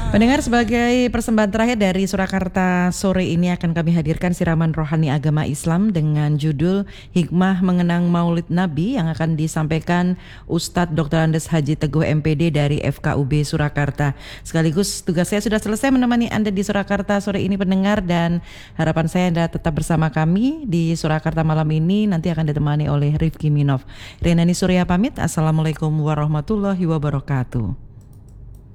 Pendengar, sebagai persembahan terakhir dari Surakarta sore ini akan kami hadirkan siraman rohani agama Islam dengan judul Hikmah Mengenang Maulid Nabi yang akan disampaikan Ustadz Dr. Andes Haji Teguh MPD dari FKUB Surakarta. Sekaligus tugas saya sudah selesai menemani Anda di Surakarta sore ini pendengar, dan harapan saya Anda tetap bersama kami di Surakarta malam ini. Nanti akan ditemani oleh Rifki Minov. Renani Surya pamit. Assalamualaikum warahmatullahi wabarakatuh.